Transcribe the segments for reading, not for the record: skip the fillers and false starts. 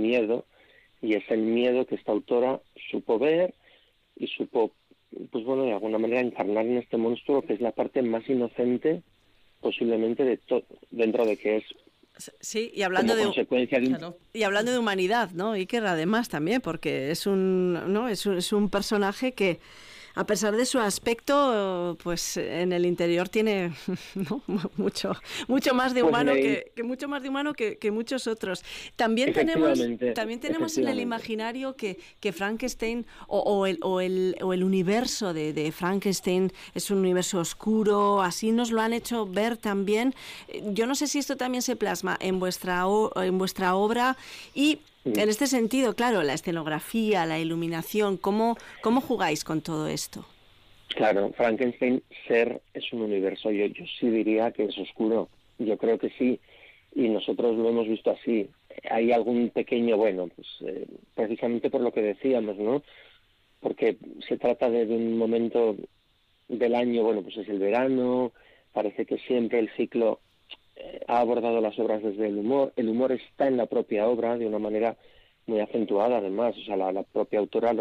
miedo, y es el miedo que esta autora supo ver y supo, pues bueno, de alguna manera encarnar en este monstruo, que es la parte más inocente posiblemente de todo, dentro de que es sí, y hablando de consecuencia de un... claro, y hablando de humanidad, ¿no? Iker, además también, porque es un, ¿no? Es un personaje que, a pesar de su aspecto, pues en el interior tiene, ¿no? mucho más de Pues humano mucho más de humano que muchos otros. También tenemos en el imaginario que Frankenstein o el universo de Frankenstein es un universo oscuro, así nos lo han hecho ver también. Yo no sé si esto también se plasma en vuestra obra y en este sentido, claro, la escenografía, la iluminación, ¿cómo jugáis con todo esto? Claro, Frankenstein es un universo, yo sí diría que es oscuro, yo creo que sí, y nosotros lo hemos visto así. Hay algún pequeño, bueno, pues precisamente por lo que decíamos, ¿no? Porque se trata de un momento del año, bueno, pues es el verano, parece que siempre el ciclo ha abordado las obras desde el humor está en la propia obra de una manera muy acentuada además, o sea, la propia autora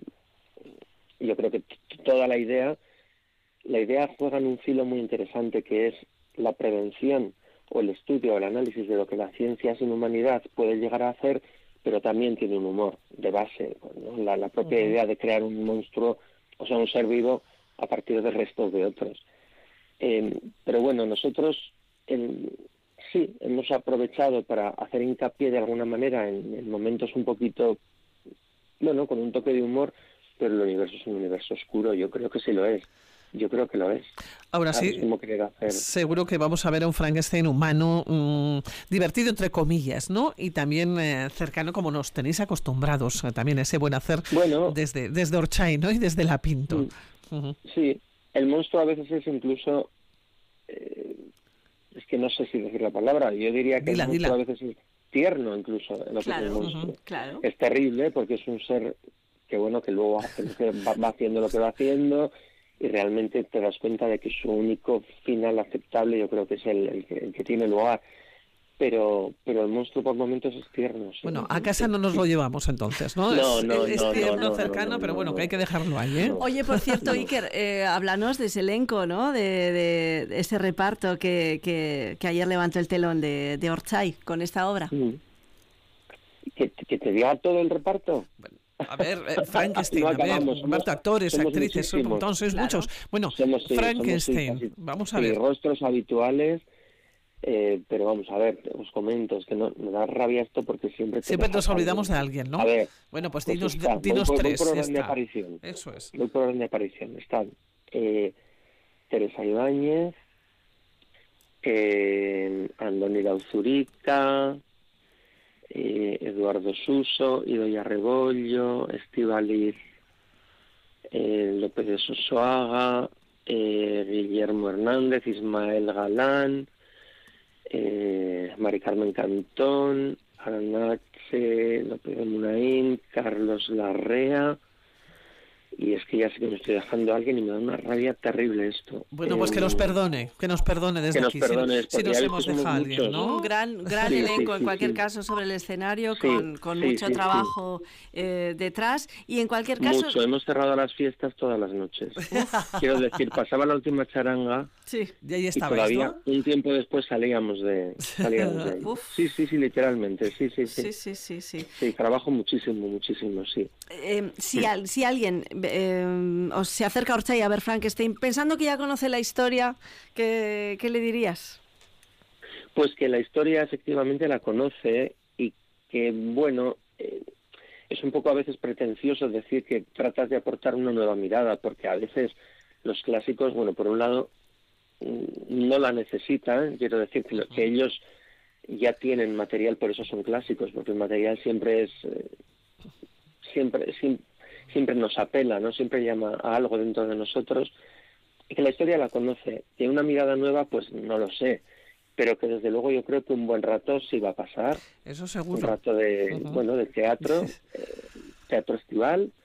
yo creo que toda la idea juega en un filo muy interesante que es la prevención o el estudio o el análisis de lo que la ciencia sin humanidad puede llegar a hacer, pero también tiene un humor de base, ¿no? La propia idea de crear un monstruo, o sea, un ser vivo a partir de restos de otros. Pero bueno, nosotros sí hemos aprovechado para hacer hincapié de alguna manera en momentos un poquito, bueno, con un toque de humor, pero el universo es un universo oscuro, yo creo que sí lo es. Yo creo que lo es. Ahora sí, seguro que vamos a ver a un Frankenstein humano, divertido entre comillas, ¿no? Y también cercano, como nos tenéis acostumbrados, también a ese buen hacer desde Orchay, ¿no? Y desde La Pinto. Sí, el monstruo a veces es incluso, es que no sé si decir la palabra, yo diría que el monstruo a veces es tierno incluso, lo que es el monstruo. Claro. Es terrible porque es un ser que bueno, que luego va haciendo lo que va haciendo, y realmente te das cuenta de que su único final aceptable yo creo que es el que tiene lugar, pero el monstruo por momentos es tierno. ¿Sí? Bueno, a casa no nos lo llevamos entonces, ¿no? Es tierno, cercano, pero bueno, que hay que dejarlo ahí, ¿eh? Oye, por cierto, Iker, háblanos de ese elenco, ¿no? De ese reparto que ayer levantó el telón de Orchay con esta obra. ¿Que te diga todo el reparto? Bueno. A ver, Frankenstein, actores, actrices, sois muchos. Bueno, Frankenstein, vamos a ver. Rostros habituales, pero vamos a ver, os comento, es que me da rabia esto porque siempre nos olvidamos de alguien, ¿no? A ver, bueno, pues dinos tres. Voy por orden de aparición. Eso es. Voy por orden de aparición. Están Teresa Ibáñez, Andoni Lauzurica, Eduardo Suso, Idoia Rebollo, Estíbaliz López de Sosoaga, Guillermo Hernández, Ismael Galán, Mari Carmen Cantón, Aranache López de Munaín, Carlos Larrea. Y es que ya sé que me estoy dejando a alguien y me da una rabia terrible esto. Bueno, pues que nos perdone desde aquí. Si nos hemos dejado a alguien, ¿no? Un gran elenco, en cualquier caso, sobre el escenario, con mucho trabajo detrás. Y en cualquier caso... Mucho, hemos cerrado las fiestas todas las noches. Quiero decir, pasaba la última charanga. Sí, y ahí estabais, y todavía, ¿no? Un tiempo después salíamos de ahí. Sí, literalmente, sí. Sí, trabajo muchísimo, sí. Si alguien os se acerca a Orchay a ver Frankenstein, pensando que ya conoce la historia, ¿qué le dirías? Pues que la historia efectivamente la conoce y que, bueno, es un poco a veces pretencioso decir que tratas de aportar una nueva mirada, porque a veces los clásicos, bueno, por un lado, no la necesitan, quiero decir que ellos ya tienen material, por eso son clásicos, porque el material siempre nos apela, ¿no? Siempre llama a algo dentro de nosotros, y que la historia la conoce. Tiene una mirada nueva, pues no lo sé, pero que desde luego yo creo que un buen rato sí va a pasar. Eso seguro. Un rato de teatro, teatro estival,